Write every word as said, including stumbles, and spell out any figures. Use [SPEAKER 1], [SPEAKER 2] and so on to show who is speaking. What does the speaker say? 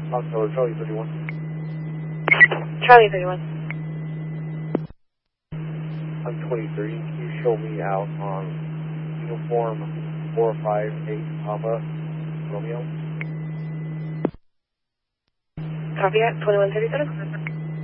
[SPEAKER 1] Oscar Charlie thirty-one.
[SPEAKER 2] Charlie thirty-one.
[SPEAKER 1] I'm twenty-three. Can you show me out on uniform four five eight Papa Romeo?
[SPEAKER 2] Copy that, twenty-one thirty-seven.